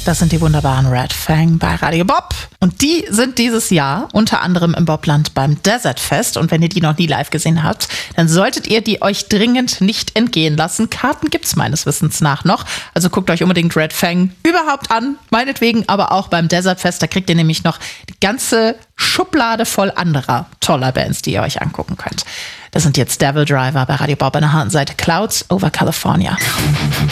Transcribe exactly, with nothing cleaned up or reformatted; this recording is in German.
Das sind die wunderbaren Red Fang bei Radio Bob. Und die sind dieses Jahr unter anderem im Bobland beim Desert Fest. Und wenn ihr die noch nie live gesehen habt, dann solltet ihr die euch dringend nicht entgehen lassen. Karten gibt's meines Wissens nach noch. Also guckt euch unbedingt Red Fang überhaupt an. Meinetwegen aber auch beim Desert Fest. Da kriegt ihr nämlich noch die ganze Schublade voll anderer toller Bands, die ihr euch angucken könnt. Das sind jetzt Devil Driver bei Radio Bob an der harten Seite Clouds over California.